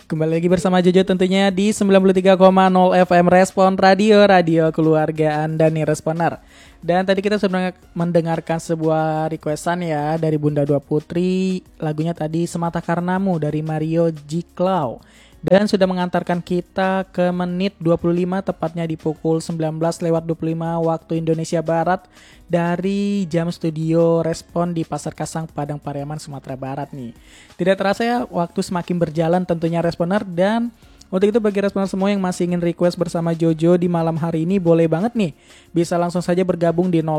Kembali lagi bersama Jojo tentunya di 93,0 FM Respon Radio, radio keluarga Anda nih Responer. Dan tadi kita sudah mendengarkan sebuah requestan ya dari Bunda Dua Putri. Lagunya tadi Semata Karenamu dari Mario G. Clow. Dan sudah mengantarkan kita ke menit 25 tepatnya di pukul 19:25 waktu Indonesia Barat dari jam studio Respon di Pasar Kasang, Padang Pariaman, Sumatera Barat nih. Tidak terasa ya waktu semakin berjalan tentunya Responer, dan untuk itu bagi Responer semua yang masih ingin request bersama Jojo di malam hari ini boleh banget nih. Bisa langsung saja bergabung di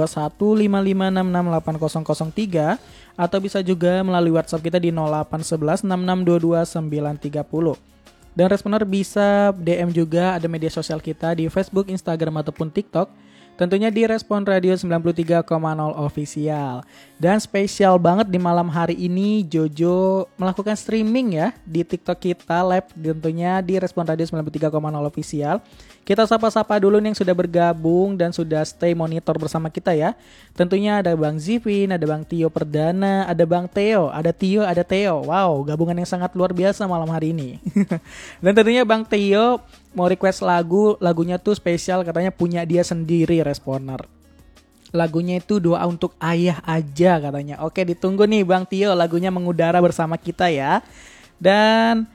082155668003 atau bisa juga melalui WhatsApp kita di 081166229030. Dan Responer bisa DM juga, ada media sosial kita di Facebook, Instagram ataupun TikTok. Tentunya di Respon Radio 93,0 Official. Dan spesial banget di malam hari ini Jojo melakukan streaming ya di TikTok kita live tentunya di Respon Radio 93,0 Official. Kita sapa-sapa dulu nih yang sudah bergabung dan sudah stay monitor bersama kita ya. Tentunya ada Bang Zivin, ada Bang Tio Perdana, ada Bang Theo, ada Tio, ada Theo. Wow, gabungan yang sangat luar biasa malam hari ini. Dan tentunya Bang Theo mau request lagunya tuh spesial, katanya punya dia sendiri Responer. Lagunya itu Doa Untuk Ayah aja katanya. Oke, ditunggu nih Bang Tio, lagunya mengudara bersama kita ya. Dan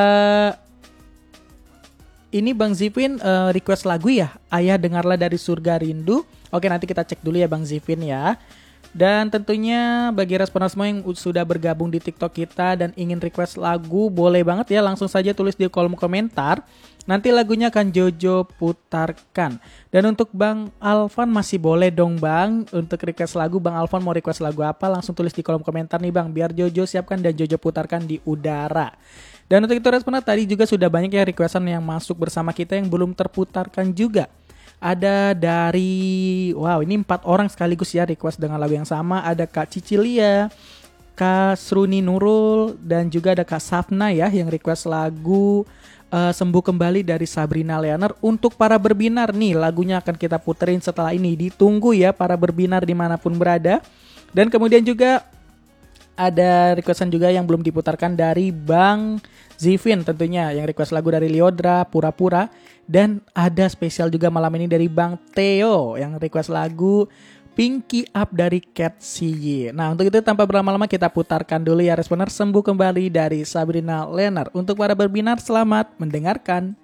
ini Bang Zivin request lagu ya, Ayah Dengarlah Dari Surga Rindu. Oke, nanti kita cek dulu ya Bang Zivin ya. Dan tentunya bagi Responer semua yang sudah bergabung di TikTok kita dan ingin request lagu, boleh banget ya, langsung saja tulis di kolom komentar. Nanti lagunya akan Jojo putarkan. Dan untuk Bang Alvan masih boleh dong Bang untuk request lagu. Bang Alvan mau request lagu apa? Langsung tulis di kolom komentar nih Bang, biar Jojo siapkan dan Jojo putarkan di udara. Dan untuk itu Responer, tadi juga sudah banyak ya requestan yang masuk bersama kita yang belum terputarkan juga. Ada dari, wow ini 4 orang sekaligus ya request dengan lagu yang sama. Ada Kak Cicilia, Kak Sruni Nurul, dan juga ada Kak Safna ya yang request lagu Sembuh Kembali dari Sabrina Leaner. Untuk para berbinar nih, lagunya akan kita puterin setelah ini. Ditunggu ya para berbinar dimanapun berada. Dan kemudian juga ada requestan juga yang belum diputarkan dari Bang Zivin tentunya, yang request lagu dari Liodra, Pura-Pura. Dan ada spesial juga malam ini dari Bang Theo yang request lagu Pinky Up dari Cat CY. Nah untuk itu tanpa berlama-lama kita putarkan dulu ya Responer, Sembuh Kembali dari Sabrina Leaner. Untuk para berbinar selamat mendengarkan.